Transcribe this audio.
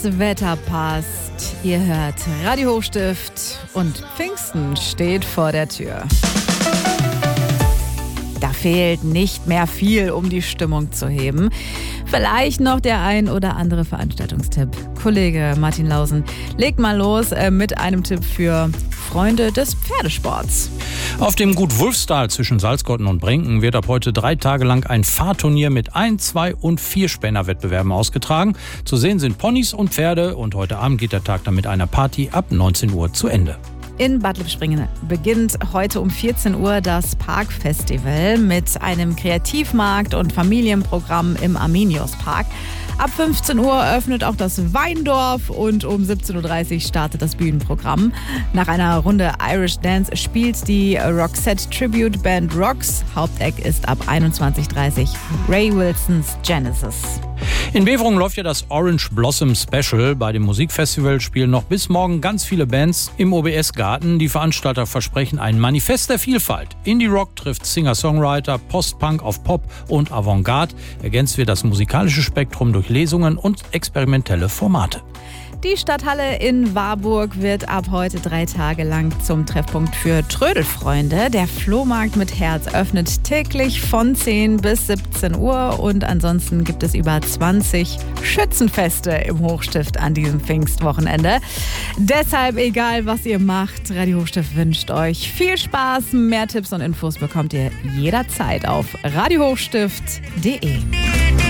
Das Wetter passt. Ihr hört Radio Hochstift und Pfingsten steht vor der Tür. Da fehlt nicht mehr viel, um die Stimmung zu heben. Vielleicht noch der ein oder andere Veranstaltungstipp. Kollege Martin Lausen legt mal los mit einem Tipp für Freunde des Pferdesports. Auf dem Gut Wulfstal zwischen Salzgotten und Brinken wird ab heute 3 Tage lang ein Fahrturnier mit 1-, 2- und 4-Spänner-Wettbewerben ausgetragen. Zu sehen sind Ponys und Pferde und heute Abend geht der Tag dann mit einer Party ab 19 Uhr zu Ende. In Bad Lippspringe beginnt heute um 14 Uhr das Parkfestival mit einem Kreativmarkt und Familienprogramm im Arminius-Park. Ab 15 Uhr öffnet auch das Weindorf und um 17.30 Uhr startet das Bühnenprogramm. Nach einer Runde Irish Dance spielt die Roxette Tribute Band Rocks. Haupteck ist ab 21.30 Uhr Ray Wilsons Genesis. In Beverungen läuft ja das Orange Blossom Special. Bei dem Musikfestival spielen noch bis morgen ganz viele Bands im OBS-Garten. Die Veranstalter versprechen ein Manifest der Vielfalt. Indie-Rock trifft Singer-Songwriter, Post-Punk auf Pop und Avantgarde. Ergänzt wird das musikalische Spektrum durch Lesungen und experimentelle Formate. Die Stadthalle in Warburg wird ab heute 3 Tage lang zum Treffpunkt für Trödelfreunde. Der Flohmarkt mit Herz öffnet täglich von 10 bis 17 Uhr und ansonsten gibt es über 20 Schützenfeste im Hochstift an diesem Pfingstwochenende. Deshalb, egal was ihr macht, Radio Hochstift wünscht euch viel Spaß. Mehr Tipps und Infos bekommt ihr jederzeit auf radiohochstift.de.